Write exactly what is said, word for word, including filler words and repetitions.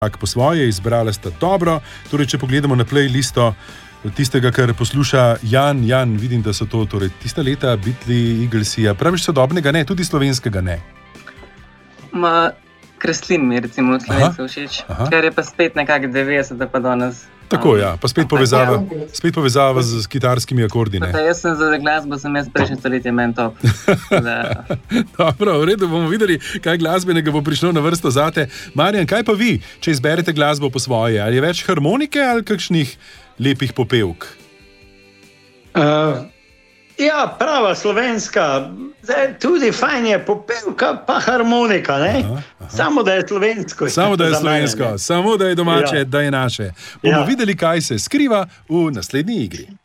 po svoje, izbrala sta dobro. Torej, če pogledamo na playlisto tistega, kar posluša Jan, Jan, vidim, da so to torej, tista leta Beatli, Eaglesi, a praviš sodobnega ne, tudi slovenskega ne. Ma, Kreslin mi je recimo od Slovencev všeč, ker je pa spet nekako devetdeseta pa danes. Tako, ja, pa spet povezava, spet povezava z kitarskimi akordi, ne. Pa jaz sem za glasbo, sem jaz prejšnje stoletje men top. Dobro, v redu, bomo videli, kaj glasbenega bo prišlo na vrsto zate. Marjan, kaj pa vi, če izberete glasbo po svoje? Ali je več harmonike ali kakšnih lepih popevk? Uh, ja, prava slovenska, tudi fajn je popevka, pa harmonika, ne? Aha, aha. Samo da je slovensko. Samo da je slovensko, samo da je domače, ja. Da je naše. Bomo ja. videli, kaj se skriva v naslednji igri.